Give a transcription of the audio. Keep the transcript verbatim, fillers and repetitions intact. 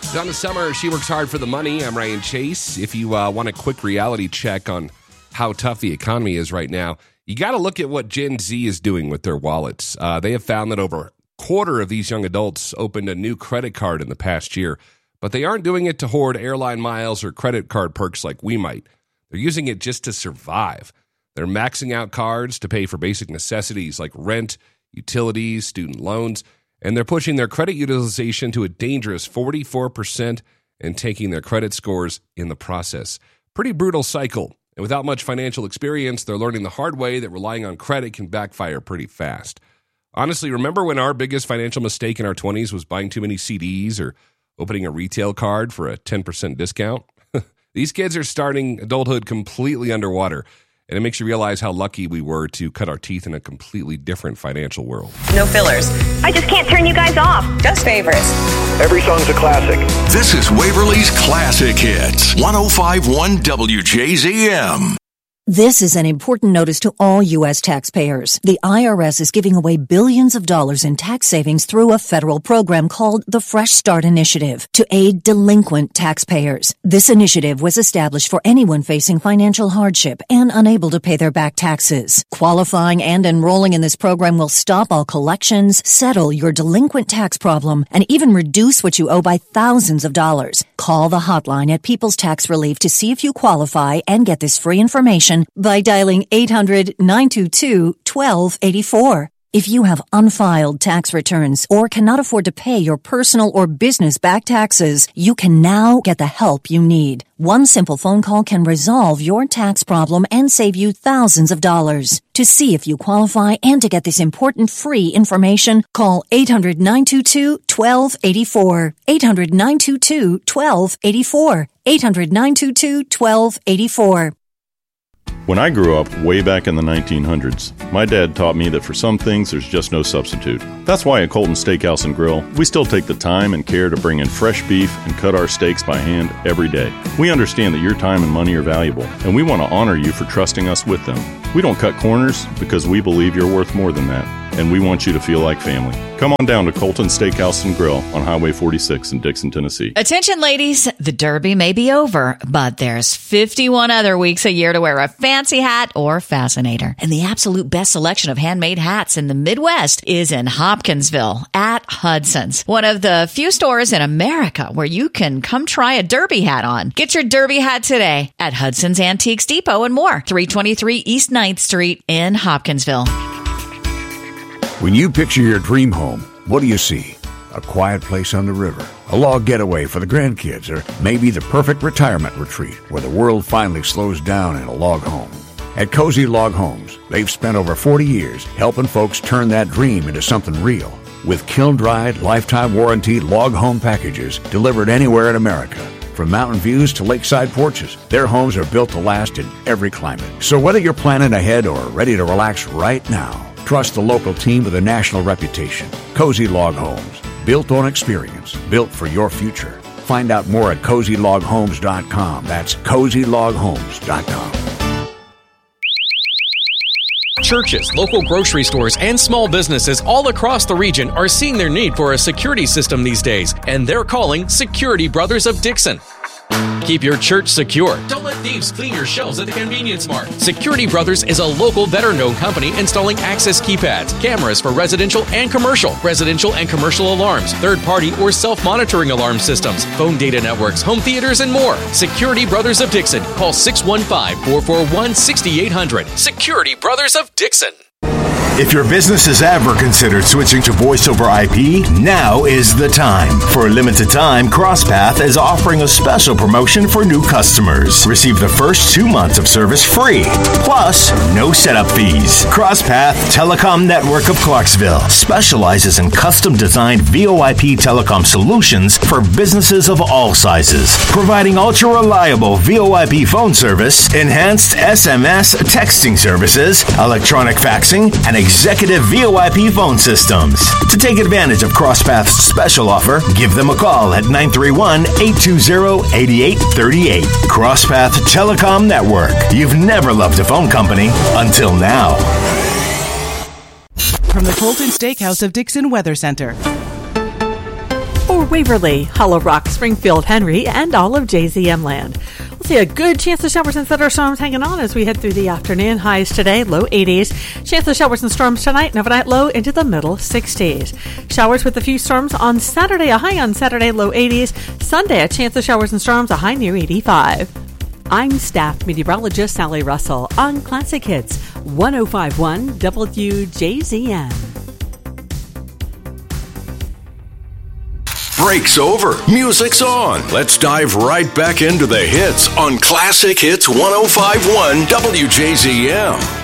Donna Summer, She Works Hard for the Money. I'm Ryan Chase. If you uh, want a quick reality check on how tough the economy is right now, you got to look at what Gen Z is doing with their wallets. Uh, they have found that over a quarter of these young adults opened a new credit card in the past year, but they aren't doing it to hoard airline miles or credit card perks like we might. They're using it just to survive. They're maxing out cards to pay for basic necessities like rent, utilities, student loans, and they're pushing their credit utilization to a dangerous forty-four percent and taking their credit scores in the process. Pretty brutal cycle. And without much financial experience, they're learning the hard way that relying on credit can backfire pretty fast. Honestly, remember when our biggest financial mistake in our twenties was buying too many C Ds or opening a retail card for a ten percent discount? These kids are starting adulthood completely underwater. And it makes you realize how lucky we were to cut our teeth in a completely different financial world. No fillers. I just can't turn you guys off. Just favorites. Every song's a classic. This is Waverly's Classic Hits. one oh five point one W J Z M. This is an important notice to all U S taxpayers. The I R S is giving away billions of dollars in tax savings through a federal program called the Fresh Start Initiative to aid delinquent taxpayers. This initiative was established for anyone facing financial hardship and unable to pay their back taxes. Qualifying and enrolling in this program will stop all collections, settle your delinquent tax problem, and even reduce what you owe by thousands of dollars. Call the hotline at People's Tax Relief to see if you qualify and get this free information by dialing eight hundred, nine two two, one two eight four. If you have unfiled tax returns or cannot afford to pay your personal or business back taxes, you can now get the help you need. One simple phone call can resolve your tax problem and save you thousands of dollars. To see if you qualify and to get this important free information, call eight hundred, nine two two, one two eight four. eight hundred, nine two two, one two eight four. eight hundred, nine two two, one two eight four. When I grew up way back in the nineteen hundreds, my dad taught me that for some things there's just no substitute. That's why at Colton Steakhouse and Grill, we still take the time and care to bring in fresh beef and cut our steaks by hand every day. We understand that your time and money are valuable, and we want to honor you for trusting us with them. We don't cut corners because we believe you're worth more than that, and we want you to feel like family. Come on down to Colton Steakhouse and Grill on Highway forty-six in Dixon, Tennessee. Attention, ladies. The Derby may be over, but there's fifty-one other weeks a year to wear a fancy hat or fascinator. And the absolute best selection of handmade hats in the Midwest is in Hopkinsville at Hudson's, one of the few stores in America where you can come try a Derby hat on. Get your Derby hat today at Hudson's Antiques Depot and more, three twenty-three East ninth Street in Hopkinsville. When you picture your dream home, what do you see? A quiet place on the river, a log getaway for the grandkids, or maybe the perfect retirement retreat where the world finally slows down in a log home. At Cozy Log Homes, they've spent over forty years helping folks turn that dream into something real. With kiln-dried, lifetime warranty log home packages delivered anywhere in America. From mountain views to lakeside porches, their homes are built to last in every climate. So whether you're planning ahead or ready to relax right now, trust the local team with a national reputation. Cozy Log Homes. Built on experience. Built for your future. Find out more at cozy log homes dot com. That's cozy log homes dot com. Churches, local grocery stores, and small businesses all across the region are seeing their need for a security system these days, and they're calling Security Brothers of Dixon. Keep your church secure. Don't let thieves clean your shelves at the convenience mart. Security Brothers is a local, veteran-owned company installing access keypads, cameras for residential and commercial, residential and commercial alarms, third-party or self-monitoring alarm systems, phone data networks, home theaters, and more. Security Brothers of Dixon. Call six one five, four four one, six eight zero zero. Security Brothers of Dixon. If your business has ever considered switching to voice over I P, now is the time. For a limited time, CrossPath is offering a special promotion for new customers. Receive the first two months of service free, plus no setup fees. CrossPath Telecom Network of Clarksville specializes in custom-designed V O I P telecom solutions for businesses of all sizes, providing ultra-reliable V O I P phone service, enhanced S M S texting services, electronic faxing, and executive V O I P phone systems. To take advantage of CrossPath's special offer, give them a call at nine three one, eight two zero, eight eight three eight. CrossPath Telecom Network. You've never loved a phone company until now. From the Colton Steakhouse of Dixon Weather Center. for Waverly, Hollow Rock, Springfield, Henry, and all of J Z M land. We'll see a good chance of showers and thunderstorms hanging on as we head through the afternoon. Highs today, low eighties. Chance of showers and storms tonight, and overnight low into the middle sixties. Showers with a few storms on Saturday, a high on Saturday, low eighties. Sunday, a chance of showers and storms, a high near eighty-five. I'm staff meteorologist Sally Russell on Classic Hits one oh five point one W J Z M. Break's over. Music's on. Let's dive right back into the hits on Classic Hits one oh five point one W J Z M.